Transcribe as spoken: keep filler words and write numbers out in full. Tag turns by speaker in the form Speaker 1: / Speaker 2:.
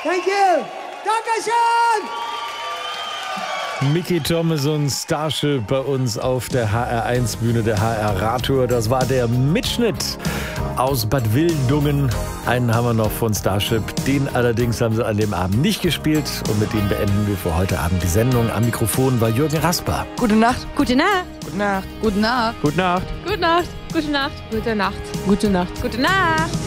Speaker 1: Thank you. Dankeschön.
Speaker 2: Mickey Thomas und Starship bei uns auf der H R eins Bühne der H R Radtour. Das war der Mitschnitt aus Bad Wildungen. Einen haben wir noch von Starship. Den allerdings haben sie an dem Abend nicht gespielt. Und mit dem beenden wir für heute Abend die Sendung. Am Mikrofon war Jürgen Rasper.
Speaker 3: Gute Nacht.
Speaker 4: Gute Nacht.
Speaker 3: Gute Nacht.
Speaker 4: Gute Nacht.
Speaker 2: Gute Nacht.
Speaker 4: Gute Nacht. Gute Nacht. Gute Nacht. Gute Nacht. Gute Nacht.